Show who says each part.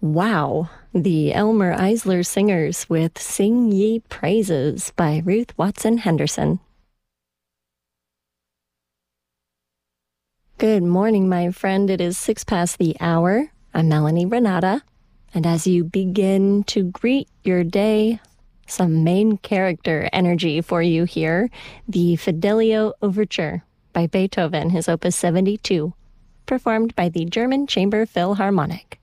Speaker 1: Wow, the Elmer Eisler Singers with Sing Ye Praises by Ruth Watson Henderson. Good morning, my friend. It is 6 past the hour. I'm Melanie Renata. And as you begin to greet your day, some main character energy for you here. The Fidelio Overture by Beethoven, his Opus 72, performed by the German Chamber Philharmonic.